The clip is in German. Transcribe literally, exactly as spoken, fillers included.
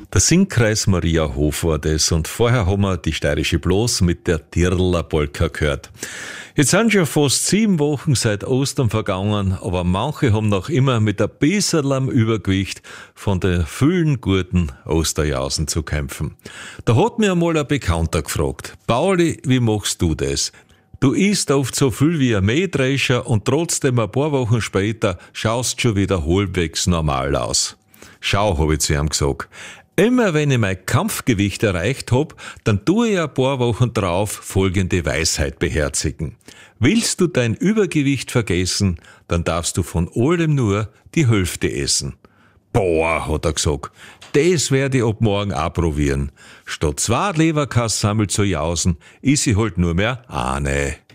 Der Singkreis Maria Hof war das und vorher haben wir die steirische Blos mit der Tirler Polka gehört. Jetzt sind schon fast sieben Wochen seit Ostern vergangen, aber manche haben noch immer mit ein bisschen am Übergewicht von den vielen guten Osterjausen zu kämpfen. Da hat mir einmal ein Bekannter gefragt: Pauli, wie machst du das? Du isst oft so viel wie ein Mähdrescher und trotzdem ein paar Wochen später schaust schon wieder halbwegs normal aus. Schau, habe ich zu ihm gesagt. Immer wenn ich mein Kampfgewicht erreicht hab, dann tue ich ein paar Wochen drauf folgende Weisheit beherzigen. Willst du dein Übergewicht vergessen, dann darfst du von allem nur die Hälfte essen. Boah, hat er gesagt, das werde ich ab morgen auch probieren. Statt zwei Leberkassammel zu jausen, is ich halt nur mehr eine.